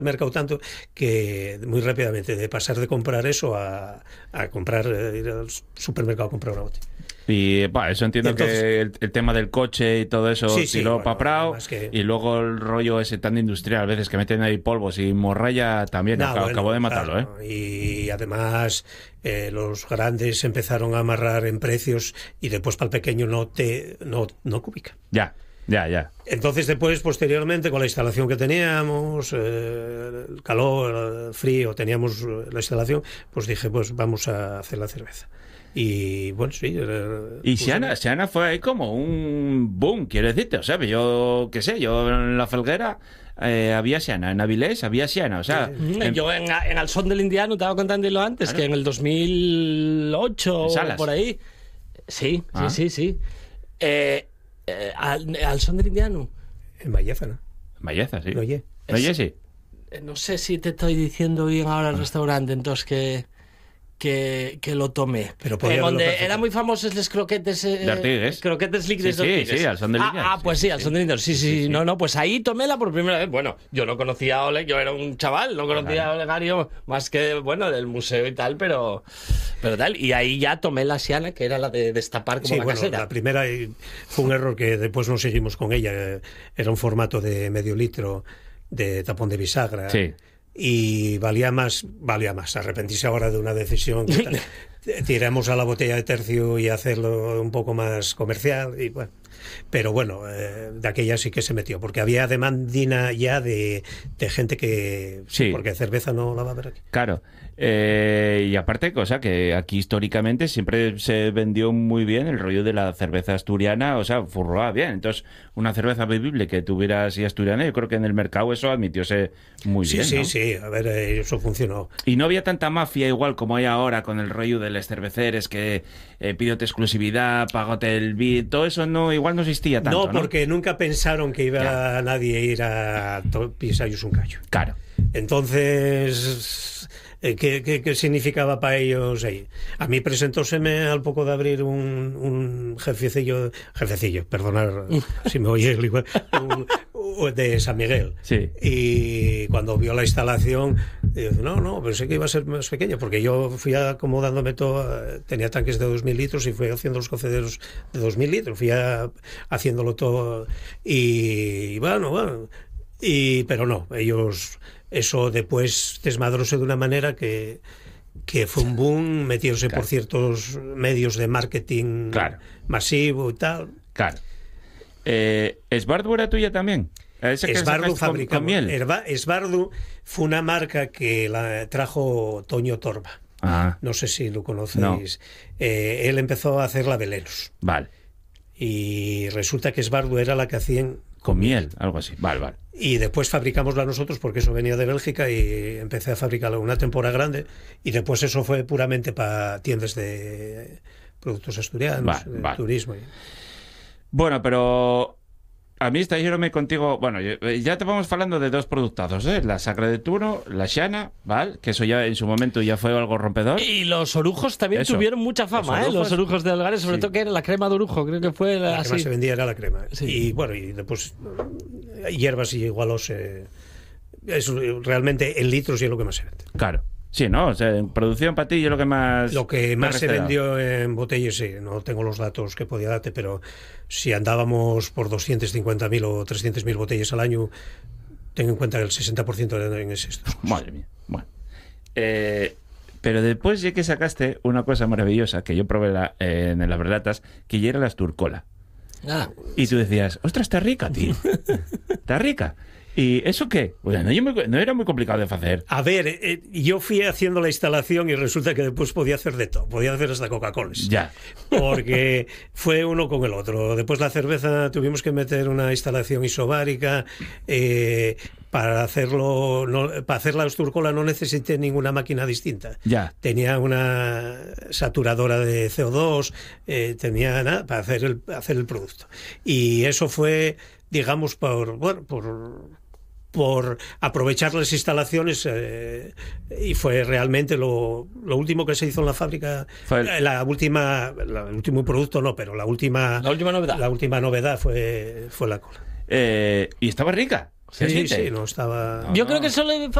mercado tanto que muy rápidamente de pasar de comprar eso a comprar, ir al supermercado a comprar una botella. Y eso entiendo. Entonces, que el tema del coche y todo eso tiró para Prado, y luego el rollo ese tan industrial, a veces que meten ahí polvos y morralla también acabó de matarlo, claro, Y además los grandes empezaron a amarrar en precios y después para el pequeño no cubica. Ya. Entonces después, posteriormente, con la instalación que teníamos, el calor, el frío, teníamos la instalación, pues dije, pues vamos a hacer la cerveza. Y bueno, sí. Y Xiana fue ahí como un boom, quiero decirte. O sea, yo qué sé, yo en La Felguera había Xiana, en Avilés había Xiana, o sea... Yo en Al Son del Indiano, estaba contándolo antes, claro, que en el 2008 o por ahí... Sí. Al Son del Indiano. En Valleza, ¿no? En Valleza, sí. Oye. Sí. No sé si te estoy diciendo bien ahora el restaurante, entonces que lo tomé. Pero donde eran muy famosos los croquetes de Artigues. Croquetes líquidos de Artigues. Sí, Al Son del Indiano. Pues sí, Al Son del Indiano. Sí. No, pues ahí toméla por primera vez. Bueno, yo no conocía a Oleg, yo era un chaval, no conocía a Olegario más que, bueno, del museo y tal, pero tal. Y ahí ya tomé la Xiana, que era la de destapar como la casera. La primera fue un error que después no seguimos con ella. Era un formato de medio litro de tapón de bisagra. Sí. Y valía más. Arrepentirse ahora de una decisión que tiramos a la botella de tercio y hacerlo un poco más comercial, y bueno. Pero bueno, de aquella sí que se metió, porque había demandina ya de gente que... Sí. Porque cerveza no la va a haber aquí. Claro. Y aparte, cosa que aquí históricamente siempre se vendió muy bien el rollo de la cerveza asturiana, o sea, furroaba bien. Entonces, una cerveza bebible que tuviera así asturiana, yo creo que en el mercado eso admitióse muy bien, ¿no? Sí, a ver, eso funcionó. Y no había tanta mafia igual como hay ahora con el rollo de los cerveceres que pídote exclusividad, págate el bid, todo eso igual no existía tanto, ¿no? Porque nunca pensaron que iba nadie a ir a pisarles un callo. Claro. Entonces... ¿Qué significaba para ellos ahí? A mí presentóseme al poco de abrir un jefecillo, perdonar si me oye igual, de San Miguel. Sí. Y cuando vio la instalación, dice, no, pensé que iba a ser más pequeño, porque yo fui acomodándome todo, tenía tanques de 2.000 litros y fui haciendo los cocederos de 2.000 litros, fui haciéndolo todo, y bueno, pero no, ellos... Eso después desmadróse de una manera que fue un boom, metiéndose por ciertos medios de marketing masivo y tal. Claro. ¿Esbardu era tuya también? Esbardu fabricamos. Con miel. Esbardu fue una marca que la trajo Toño Torba. No sé si lo conocéis. No. Él empezó a hacer la Veleros. Vale. Y resulta que Esbardu era la que hacían... Con miel, algo así. Vale. Y después fabricámosla nosotros, porque eso venía de Bélgica, y empecé a fabricarla una temporada grande, y después eso fue puramente para tiendas de productos asturianos, turismo. Bueno, pero a mí está yéndome contigo... Bueno, ya te vamos hablando de dos productazos, la Sacra de Turo, la Xiana, ¿vale? Que eso ya en su momento ya fue algo rompedor. Y los orujos también tuvieron mucha fama, los orujos de Algares, sobre todo que era la crema de orujo, creo que fue la que más se vendía era la crema. Sí. Y bueno, y después hierbas y igualos, es realmente en litros y es lo que más se vende. Claro. Sí, ¿no? O sea, en producción para ti es lo que más... Lo que más se vendió en botellas, sí. No tengo los datos que podía darte, pero si andábamos por 250.000 o 300.000 botellas al año, ten en cuenta que el 60% eran estos. Madre mía. Bueno. Pero después ya que sacaste una cosa maravillosa que yo probé en las Brelatas, que ya era la Asturcola. Y tú decías, ostras, está rica, tío. Está rica. ¿Y eso qué? Bueno, no era muy complicado de hacer. A ver, yo fui haciendo la instalación y resulta que después podía hacer de todo. Podía hacer hasta Coca-Cola. Ya. Porque fue uno con el otro. Después la cerveza tuvimos que meter una instalación isobárica. Para hacerlo, para hacer la Asturcola no necesité ninguna máquina distinta. Ya. Tenía una saturadora de CO2, tenía nada para hacer el producto. Y eso fue, digamos, por aprovechar las instalaciones, y fue realmente lo último que se hizo en la fábrica. El último producto no, pero la última novedad fue la cola. Y estaba rica. Sí, no estaba... Yo creo que solo